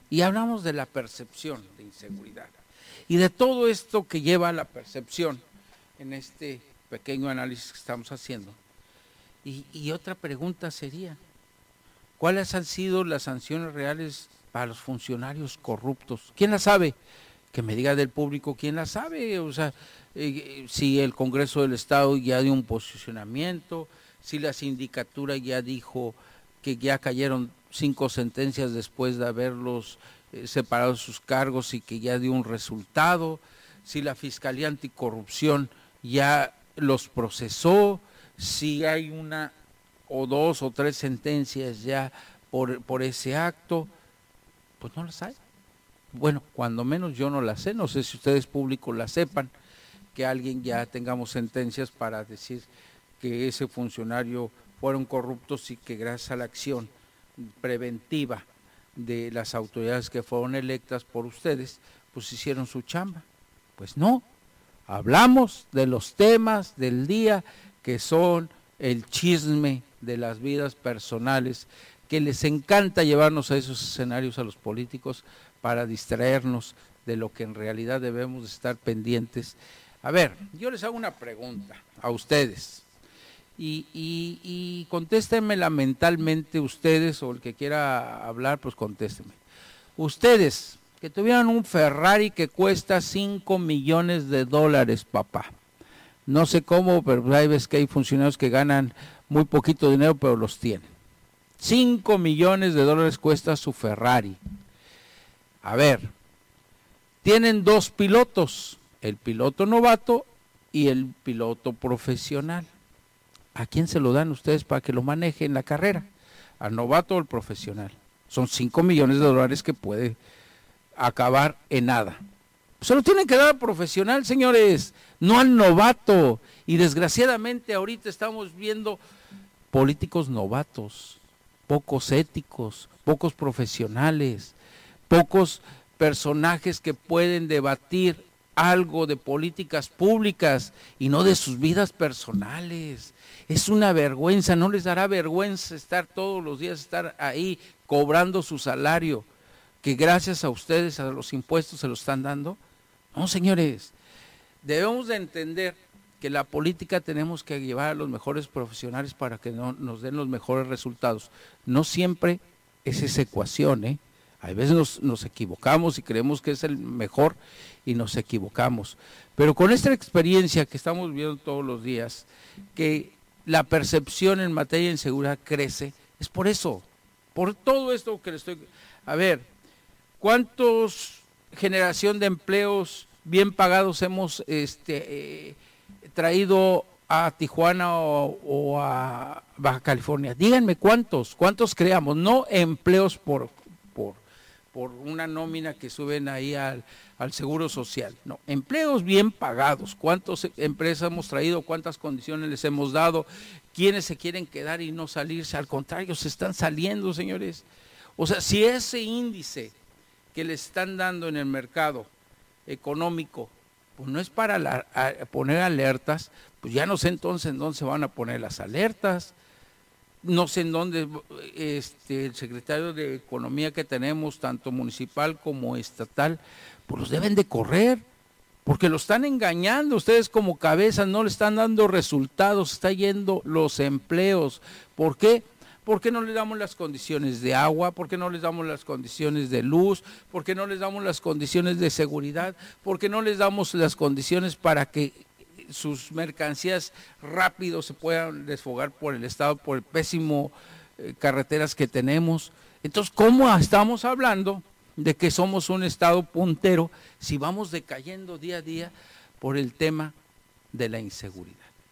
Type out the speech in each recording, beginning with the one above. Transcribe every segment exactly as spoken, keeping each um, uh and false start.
y hablamos de la percepción de inseguridad y de todo esto que lleva a la percepción en este pequeño análisis que estamos haciendo. Y, y otra pregunta sería, ¿cuáles han sido las sanciones reales para los funcionarios corruptos? ¿Quién las sabe? Que me diga del público quién las sabe, o sea, eh, si el Congreso del Estado ya dio un posicionamiento, si la sindicatura ya dijo que ya cayeron cinco sentencias después de haberlos eh, separado de sus cargos y que ya dio un resultado, si la Fiscalía Anticorrupción ya los procesó, si hay una o dos o tres sentencias ya por, por ese acto, pues no las hay. Bueno, cuando menos yo no las sé, no sé si ustedes públicos la sepan, que alguien ya tengamos sentencias para decir que ese funcionario fueron corruptos y que gracias a la acción preventiva de las autoridades que fueron electas por ustedes, pues hicieron su chamba. Pues no, hablamos de los temas del día que son el chisme de las vidas personales, que les encanta llevarnos a esos escenarios a los políticos para distraernos de lo que en realidad debemos de estar pendientes. A ver, yo les hago una pregunta a ustedes y, y, y contéstenmela mentalmente ustedes, o el que quiera hablar, pues contéstenme. Ustedes, que tuvieran un Ferrari que cuesta cinco millones de dólares, papá. No sé cómo, pero hay veces que hay funcionarios que ganan muy poquito dinero, pero los tienen. cinco millones de dólares cuesta su Ferrari. A ver, tienen dos pilotos, el piloto novato y el piloto profesional. ¿A quién se lo dan ustedes para que lo maneje en la carrera? ¿Al novato o al profesional? Son cinco millones de dólares que puede acabar en nada. Se lo tienen que dar al profesional, señores, no al novato. Y desgraciadamente ahorita estamos viendo políticos novatos, pocos éticos, pocos profesionales, pocos personajes que pueden debatir algo de políticas públicas y no de sus vidas personales. Es una vergüenza, no les dará vergüenza estar todos los días, estar ahí cobrando su salario, que gracias a ustedes, a los impuestos se lo están dando. No, señores, debemos de entender que la política tenemos que llevar a los mejores profesionales para que no, nos den los mejores resultados. No siempre es esa ecuación, ¿eh? A veces nos, nos equivocamos y creemos que es el mejor y nos equivocamos. Pero con esta experiencia que estamos viendo todos los días, que la percepción en materia de inseguridad crece, es por eso, por todo esto que le estoy... A ver, ¿cuántos generación de empleos bien pagados hemos este, eh, traído a Tijuana o, o a Baja California? Díganme cuántos, cuántos creamos, no empleos por, por, por una nómina que suben ahí al, al Seguro Social, no, empleos bien pagados. ¿Cuántas empresas hemos traído? ¿Cuántas condiciones les hemos dado? ¿Quiénes se quieren quedar y no salirse? Al contrario, se están saliendo, señores. O sea, si ese índice que le están dando en el mercado económico, pues no es para la, a, poner alertas, pues ya no sé entonces en dónde se van a poner las alertas, no sé en dónde este, el secretario de Economía que tenemos, tanto municipal como estatal, pues los deben de correr, porque lo están engañando, ustedes como cabezas no le están dando resultados, está yendo los empleos. ¿Por qué? ¿Por qué no les damos las condiciones de agua? ¿Por qué no les damos las condiciones de luz? ¿Por qué no les damos las condiciones de seguridad? ¿Por qué no les damos las condiciones para que sus mercancías rápido se puedan desfogar por el Estado, por el pésimo eh, carreteras que tenemos? Entonces, ¿cómo estamos hablando de que somos un Estado puntero si vamos decayendo día a día por el tema de la inseguridad?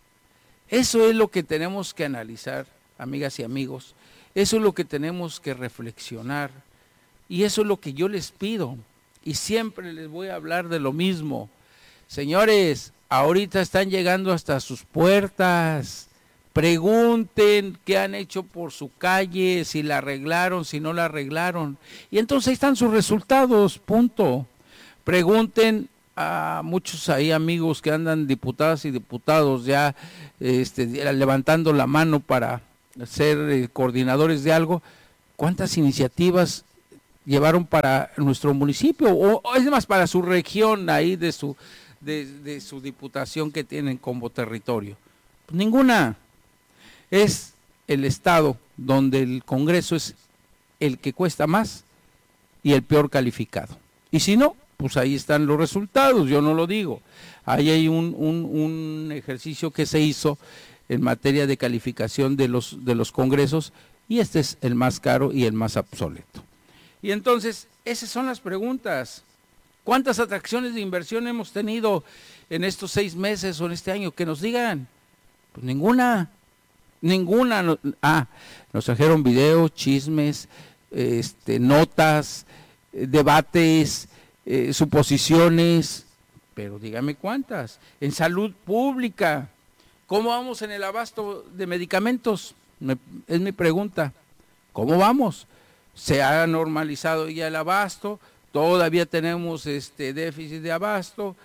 Eso es lo que tenemos que analizar, amigas y amigos, eso es lo que tenemos que reflexionar y eso es lo que yo les pido y siempre les voy a hablar de lo mismo. Señores, ahorita están llegando hasta sus puertas, pregunten qué han hecho por su calle, si la arreglaron, si no la arreglaron, y entonces ahí están sus resultados, punto. Pregunten a muchos ahí amigos que andan diputadas y diputados ya este, levantando la mano para ser eh, coordinadores de algo, ¿cuántas iniciativas llevaron para nuestro municipio, o, o es más, para su región ahí de su, de, de su diputación que tienen como territorio? Pues ninguna. Es el estado donde el Congreso es el que cuesta más y el peor calificado. Y si no, pues ahí están los resultados, yo no lo digo. Ahí hay un, un, un ejercicio que se hizo en materia de calificación de los, de los congresos, y este es el más caro y el más obsoleto. Y entonces, esas son las preguntas. ¿Cuántas atracciones de inversión hemos tenido en estos seis meses o en este año? Que nos digan. Pues ninguna, ninguna. Ah, nos trajeron videos, chismes, este, notas, debates, eh, suposiciones, pero dígame cuántas. En salud pública, ¿cómo vamos en el abasto de medicamentos? Me, es mi pregunta. ¿Cómo vamos? Se ha normalizado ya el abasto, todavía tenemos este déficit de abasto.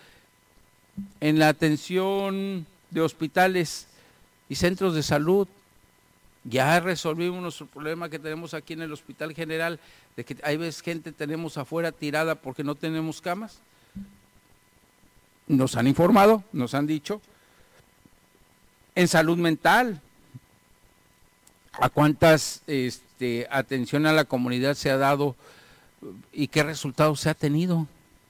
En la atención de hospitales y centros de salud, ya resolvimos nuestro problema que tenemos aquí en el Hospital General, de que hay veces gente tenemos afuera tirada porque no tenemos camas. Nos han informado, nos han dicho. En salud mental, ¿a cuántas este, atención a la comunidad se ha dado y qué resultados se ha tenido?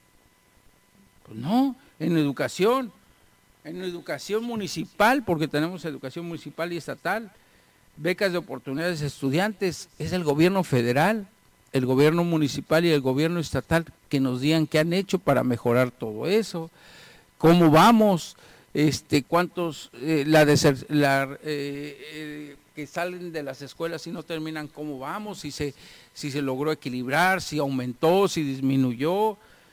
Pues no. En educación, en educación municipal, porque tenemos educación municipal y estatal, becas de oportunidades de estudiantes, es el gobierno federal, el gobierno municipal y el gobierno estatal que nos digan qué han hecho para mejorar todo eso, cómo vamos, este, cuántos, eh, la, deser, la eh, eh, que salen de las escuelas y no terminan, cómo vamos, si se, si se logró equilibrar, si aumentó, si disminuyó.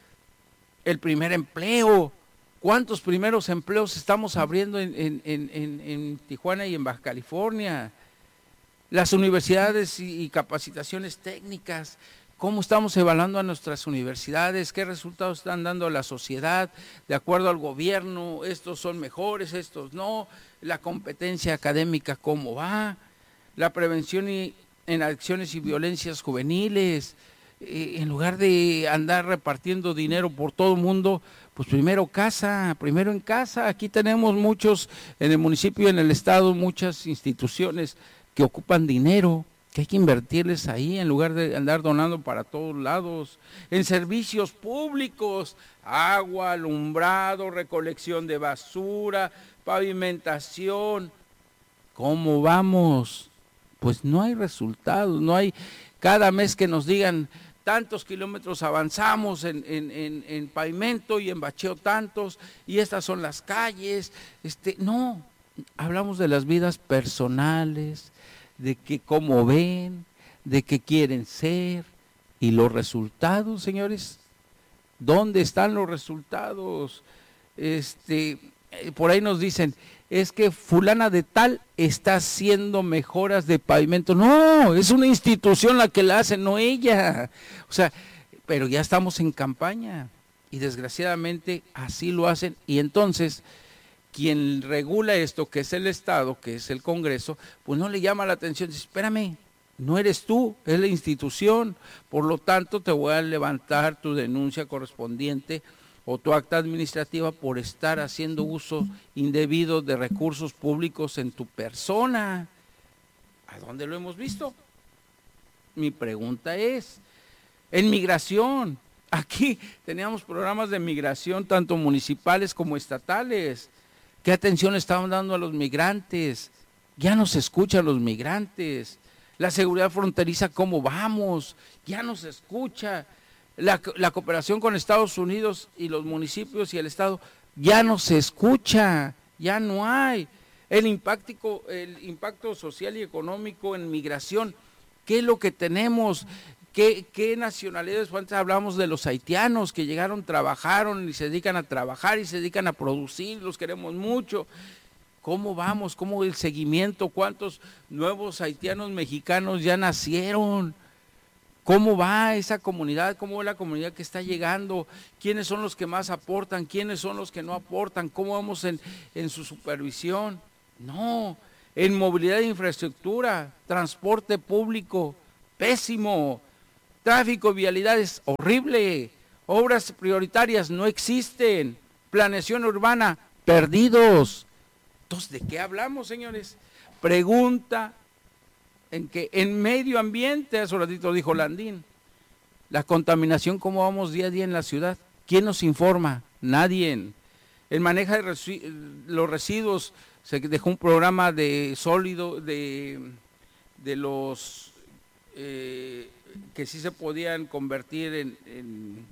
El primer empleo, ¿cuántos primeros empleos estamos abriendo en, en, en, en, en Tijuana y en Baja California? Las universidades y, y capacitaciones técnicas, ¿cómo estamos evaluando a nuestras universidades? ¿Qué resultados están dando a la sociedad de acuerdo al gobierno? ¿Estos son mejores, estos no? La competencia académica, ¿cómo va? La prevención y, en adicciones y violencias juveniles. Eh, en lugar de andar repartiendo dinero por todo el mundo, pues primero casa, primero en casa. Aquí tenemos muchos, en el municipio y en el estado, muchas instituciones que ocupan dinero, que hay que invertirles ahí en lugar de andar donando para todos lados. En servicios públicos, agua, alumbrado, recolección de basura, pavimentación. ¿Cómo vamos? Pues no hay resultados, no hay, cada mes que nos digan tantos kilómetros avanzamos en, en, en, en pavimento y en bacheo tantos, y estas son las calles, este, no, hablamos de las vidas personales, de que cómo ven, de qué quieren ser, y los resultados, señores, ¿dónde están los resultados? Este, por ahí nos dicen, es que fulana de tal está haciendo mejoras de pavimento. No, es una institución la que la hace, no ella. O sea, pero ya estamos en campaña y desgraciadamente así lo hacen. Y entonces, quien regula esto, que es el Estado, que es el Congreso, pues no le llama la atención. Dice, espérame, no eres tú, es la institución. Por lo tanto, te voy a levantar tu denuncia correspondiente o tu acta administrativa por estar haciendo uso indebido de recursos públicos en tu persona. ¿A dónde lo hemos visto? Mi pregunta es, en migración, aquí teníamos programas de migración tanto municipales como estatales. ¿Qué atención estaban dando a los migrantes? Ya no se escuchan los migrantes. La seguridad fronteriza, ¿cómo vamos? Ya no se escucha. La, la cooperación con Estados Unidos y los municipios y el Estado ya no se escucha, ya no hay. El impacto, el impacto social y económico en migración, ¿qué es lo que tenemos? ¿Qué, qué nacionalidades? Antes hablamos de los haitianos que llegaron, trabajaron y se dedican a trabajar y se dedican a producir, los queremos mucho. ¿Cómo vamos? ¿Cómo el seguimiento? ¿Cuántos nuevos haitianos mexicanos ya nacieron? ¿Cómo va esa comunidad? ¿Cómo va la comunidad que está llegando? ¿Quiénes son los que más aportan? ¿Quiénes son los que no aportan? ¿Cómo vamos en, en su supervisión? No, en movilidad e infraestructura, transporte público, pésimo. Tráfico, vialidades, horrible. Obras prioritarias no existen. Planeación urbana, perdidos. Entonces, ¿de qué hablamos, señores? Pregunta en que en medio ambiente, hace un ratito dijo Landín, la contaminación, ¿cómo vamos día a día en la ciudad? ¿Quién nos informa? Nadie. El manejo de resi los residuos, se dejó un programa de sólido, de, de los eh, que sí se podían convertir en, en,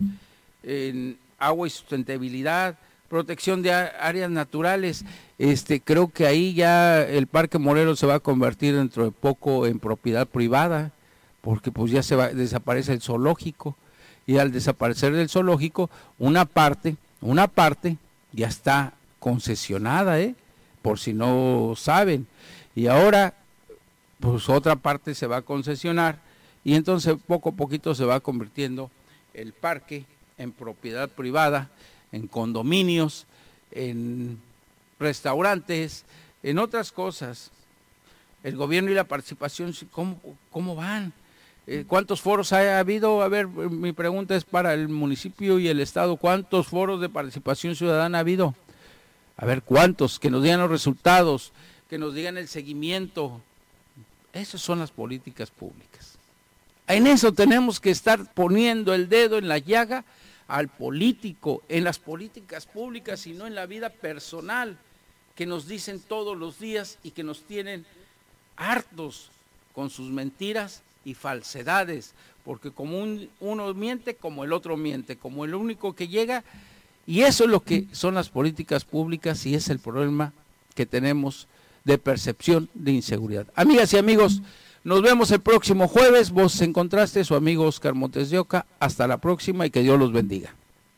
en agua y sustentabilidad, protección de áreas naturales. Este, creo que ahí ya el Parque Morelos se va a convertir dentro de poco en propiedad privada, porque pues ya se va, desaparece el zoológico, y al desaparecer del zoológico, una parte, una parte ya está concesionada, ¿eh? Por si no saben, y ahora pues otra parte se va a concesionar, y entonces poco a poquito se va convirtiendo el parque en propiedad privada, en condominios, en restaurantes, en otras cosas. El gobierno y la participación, ¿cómo, cómo van? Eh, ¿Cuántos foros ha habido? A ver, mi pregunta es para el municipio y el estado, ¿cuántos foros de participación ciudadana ha habido? A ver, ¿cuántos? Que nos digan los resultados, que nos digan el seguimiento. Esas son las políticas públicas. En eso tenemos que estar poniendo el dedo en la llaga al político, en las políticas públicas y no en la vida personal, que nos dicen todos los días y que nos tienen hartos con sus mentiras y falsedades, porque como un, uno miente, como el otro miente, como el único que llega, y eso es lo que son las políticas públicas y es el problema que tenemos de percepción de inseguridad. Amigas y amigos, nos vemos el próximo jueves. Vos encontraste su amigo Oscar Montes de Oca. Hasta la próxima y que Dios los bendiga.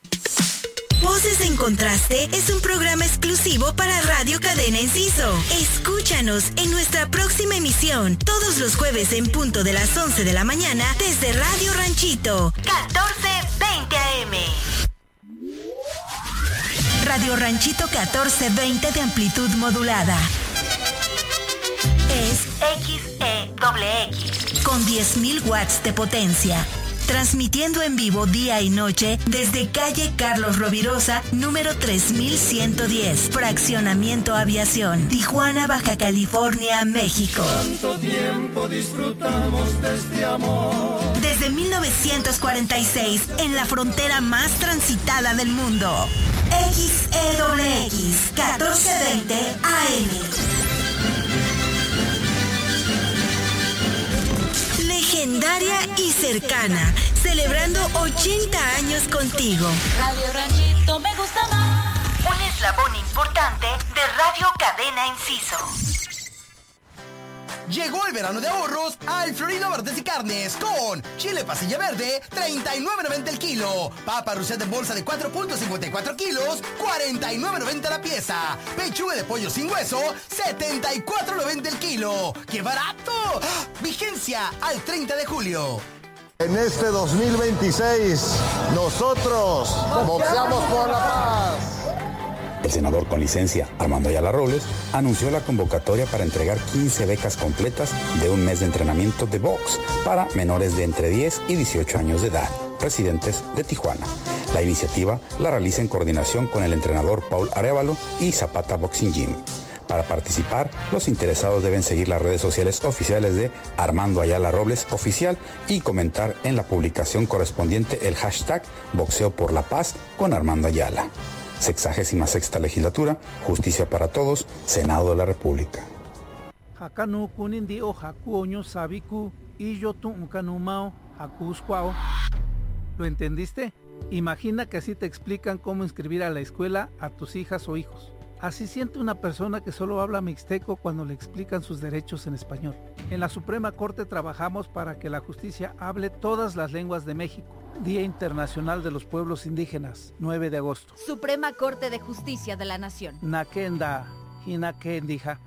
Voces en Contraste es un programa exclusivo para Radio Cadena Enciso. Escúchanos en nuestra próxima emisión, todos los jueves en punto de las once de la mañana desde Radio Ranchito, catorce veinte A M. Radio Ranchito catorce veinte de amplitud modulada. Es X E X con diez mil watts de potencia. Transmitiendo en vivo día y noche desde calle Carlos Rovirosa, número tres mil ciento diez, Fraccionamiento Aviación, Tijuana, Baja California, México. ¿Cuánto tiempo disfrutamos de este amor? Desde mil novecientos cuarenta y seis, en la frontera más transitada del mundo. X E X, catorce veinte A M. Legendaria y cercana, celebrando ochenta años contigo. Radio Ranchito me gusta más. Un eslabón importante de Radio Cadena Enciso. Llegó el verano de ahorros al Florida Bartes y Carnes con chile pasilla verde, treinta y nueve noventa el kilo. Papa russet en bolsa de cuatro punto cincuenta y cuatro kilos, cuarenta y nueve noventa la pieza. Pechuga de pollo sin hueso, setenta y cuatro noventa el kilo. ¡Qué barato! ¡Ah! Vigencia al treinta de julio. En este dos mil veintiséis, nosotros boxeamos por la paz. El senador con licencia, Armando Ayala Robles, anunció la convocatoria para entregar quince becas completas de un mes de entrenamiento de box para menores de entre diez y dieciocho años de edad, residentes de Tijuana. La iniciativa la realiza en coordinación con el entrenador Paul Arévalo y Zapata Boxing Gym. Para participar, los interesados deben seguir las redes sociales oficiales de Armando Ayala Robles Oficial y comentar en la publicación correspondiente el hashtag Boxeo por la Paz con Armando Ayala. Sexagésima sexta legislatura, Justicia para Todos, Senado de la República. ¿Lo entendiste? Imagina que así te explican cómo inscribir a la escuela a tus hijas o hijos. Así siente una persona que solo habla mixteco cuando le explican sus derechos en español. En la Suprema Corte trabajamos para que la justicia hable todas las lenguas de México. Día Internacional de los Pueblos Indígenas, nueve de agosto. Suprema Corte de Justicia de la Nación. Nakenda, Hinakendija.